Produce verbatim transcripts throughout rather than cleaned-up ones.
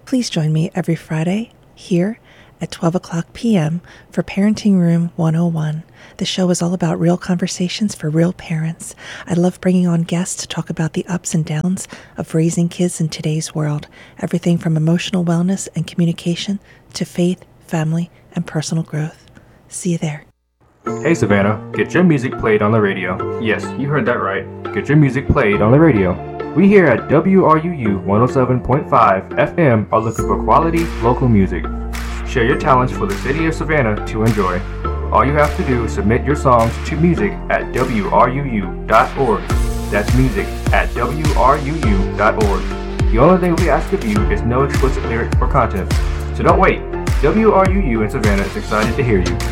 Please join me every Friday here at twelve o'clock p.m. for Parenting Room one oh one. The show is all about real conversations for real parents. I love bringing on guests to talk about the ups and downs of raising kids in today's world. Everything from emotional wellness and communication to faith, family, and personal growth. See you there. Hey Savannah, get your music played on the radio. Yes, you heard that right. Get your music played on the radio. We here at W R U U one oh seven point five F M are looking for quality local music. Share your talents for the city of Savannah to enjoy. All you have to do is submit your songs to music at W R U U dot org. That's music at W R U U dot org. The only thing we ask of you is no explicit lyrics or content. So don't wait. W R U U in Savannah is excited to hear you.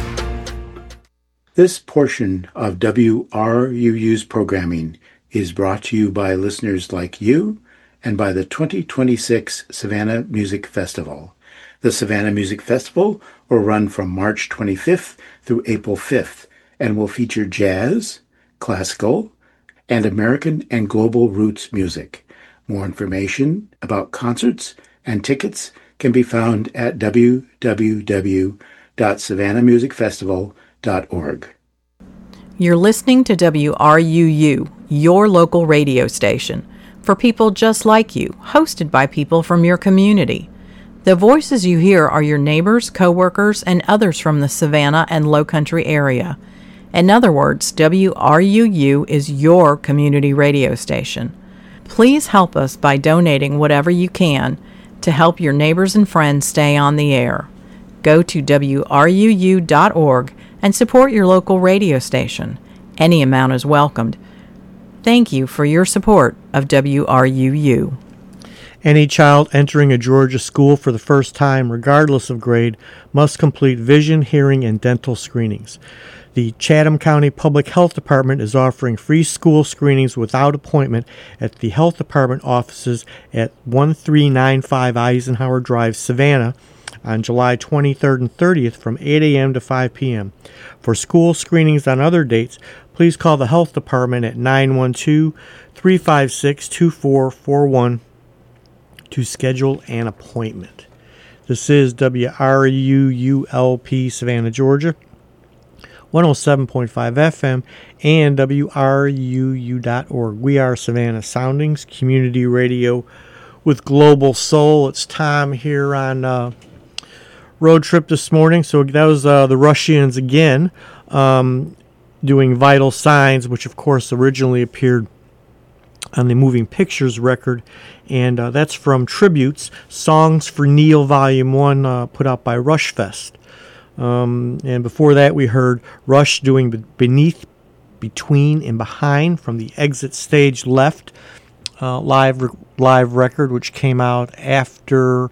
This portion of W R U U's programming is brought to you by listeners like you and by the twenty twenty-six Savannah Music Festival. The Savannah Music Festival will run from March twenty-fifth through April fifth and will feature jazz, classical, and American and global roots music. More information about concerts and tickets can be found at w w w dot savannah music festival dot org. You're listening to W R U U, your local radio station, for people just like you, hosted by people from your community. The voices you hear are your neighbors, coworkers, and others from the Savannah and Lowcountry area. In other words, W R U U is your community radio station. Please help us by donating whatever you can to help your neighbors and friends stay on the air. Go to W R U U dot org and support your local radio station. Any amount is welcomed. Thank you for your support of W R U U. Any child entering a Georgia school for the first time, regardless of grade, must complete vision, hearing, and dental screenings. The Chatham County Public Health Department is offering free school screenings without appointment at the Health Department offices at one three nine five Eisenhower Drive, Savannah, on July twenty-third and thirtieth from eight a.m. to five p.m. For school screenings on other dates, please call the Health Department at nine one two, three five six, two four four one to schedule an appointment. This is W R U U L P Savannah, Georgia, one oh seven point five F M, and W R U U dot org. We are Savannah Soundings, community radio with global soul. It's Tom here on uh, road trip this morning. So that was uh, the Russians again, um, doing Vital Signs, which of course originally appeared on the Moving Pictures record, and uh, that's from Tributes, Songs for Neil Volume one, uh, put out by Rushfest. Um, and before that we heard Rush doing Beneath, Between, and Behind from the Exit Stage Left uh, live re- live record, which came out after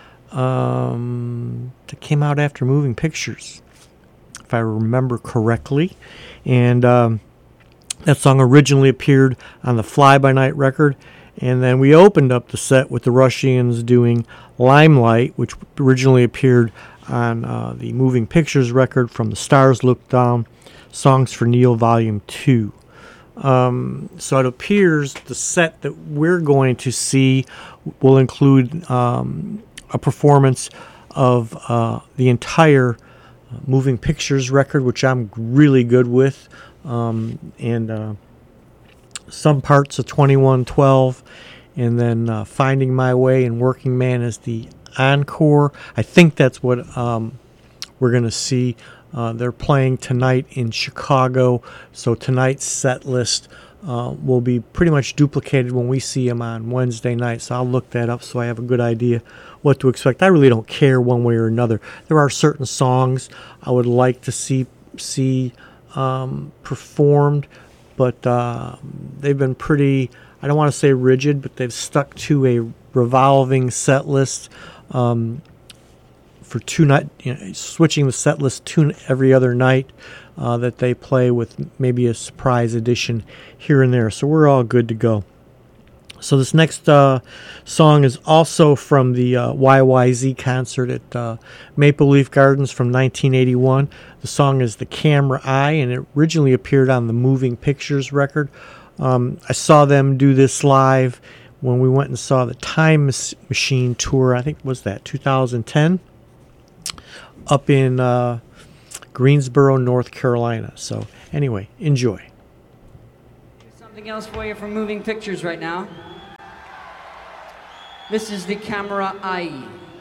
um, it came out after Moving Pictures, if I remember correctly. And um, that song originally appeared on the Fly By Night record, and then we opened up the set with the Russians doing Limelight, which originally appeared on uh, the Moving Pictures record from The Stars Look Down, Songs for Neil Volume two. Um, so it appears the set that we're going to see will include um, a performance of uh, the entire Moving Pictures record, which I'm really good with, um, and uh, some parts of twenty-one twelve, and then uh, Finding My Way and Working Man as the encore. I think that's what um, we're going to see. Uh, they're playing tonight in Chicago, so tonight's set list uh, will be pretty much duplicated when we see them on Wednesday night, so I'll look that up so I have a good idea what to expect. I really don't care one way or another. There are certain songs I would like to see see um, performed, but uh, they've been pretty, I don't want to say rigid, but they've stuck to a revolving set list um, for two night, you know, switching the set list two every other night uh, that they play with maybe a surprise edition here and there. So we're all good to go. So this next uh, song is also from the uh, Y Y Z concert at uh, Maple Leaf Gardens from nineteen eighty-one. The song is The Camera Eye, and it originally appeared on the Moving Pictures record. Um, I saw them do this live when we went and saw the Time Machine tour. I think was that two thousand ten up in uh, Greensboro, North Carolina. So anyway, enjoy. Something else for you from Moving Pictures right now. This is the Camera Eye.